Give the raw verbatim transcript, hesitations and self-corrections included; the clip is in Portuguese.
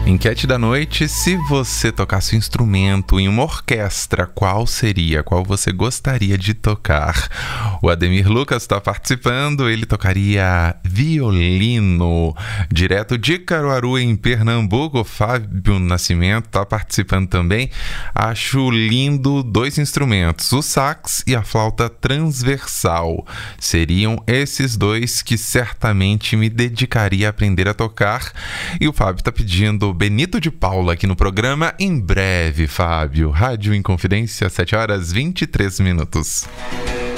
Enquete da noite: se você tocasse um instrumento em uma orquestra, qual seria? Qual você gostaria de tocar? O Ademir Lucas está participando, ele tocaria violino, direto de Caruaru, em Pernambuco. O Fábio Nascimento está participando também. Acho lindo dois instrumentos, o sax e a flauta transversal. Seriam esses dois que certamente me dedicaria a aprender a tocar. E o Fábio está pedindo Benito de Paula aqui no programa. Em breve, Fábio. Rádio Inconfidência, sete horas e vinte e três minutos.